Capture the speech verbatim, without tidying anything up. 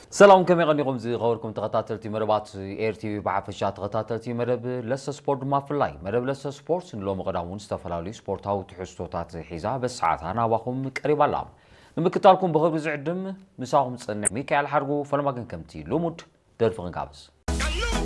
سلام كم يغنيكم زي غوركم تغطاتلتي مربات اير تي في بعفشات تغطاتلتي مرب لسه سبورت ما في اللاي مرب لسه سبورت لو مقدامون استفلالي سبورتاو تحسوتات حزاب بس ساعات انا واخم قريب اللام نمكتالكم بخبر زعدم مساهم صنع ميكائيل حرقو فلما كان كمتي لومود دلفن قابس